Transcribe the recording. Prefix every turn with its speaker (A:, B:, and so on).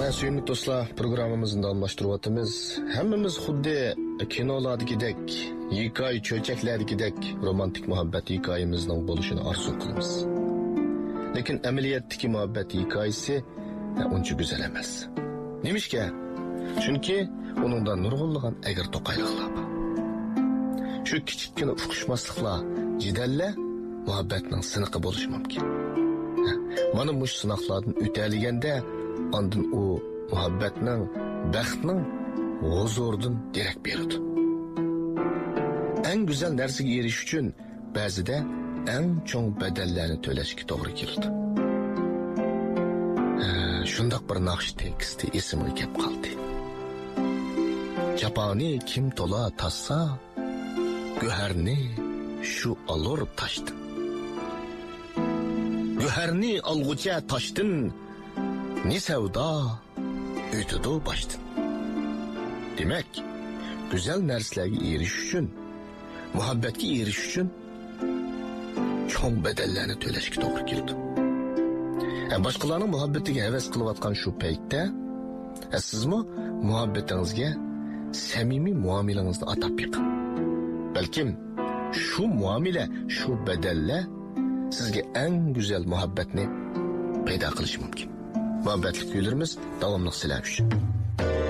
A: Suyumli do'stlar, programmamizni davomlashtiryapmiz. Hammamiz xuddi kinolardagidek, hikoya cho'chaklardagidek romantik muhabbat hikoyamizning bo'lishini orzu qilamiz. Lekin amaliyotdagi muhabbat hikoyasi uncha go'zal emas. Nimishga? Chunki uningda nurg'unlagan agir to'qayliqlar bor. Shu kichikgina uqishmasliklar, jidallar muhabbatning siniqi bo'lishi mumkin. Mana bu sinoqlardan o'talganda ondan u muhabbatning, baxtning huzuridan derak beradi. Eng go'zal narsaga erishish uchun ba'zida eng cho'ng badallarni to'lashga to'g'ri keladi. Shundoq bir naqsh teksti esimga kelib qoldi. Japoni kim to'la tassa, go'harni shu alur tashdi. Go'harni olg'ucha tashdin, ne savdo o'tidi boshdan. Demak, go'zal narsalarga erishish uchun, muhabbatga erishish uchun cho'ng badallarni to'lashga to'g'ri keldi. Boshqalarning muhabbatiga havas qilayotgan shu paytda, sizmi muhabbatingizga samimiy muomalangizni atab yiqing. Balkim shu muomala, shu badallar sizga eng go'zal muhabbatni paydo qilishi mumkin. Muhabbatli kuylarimiz davomli sizlar uchun.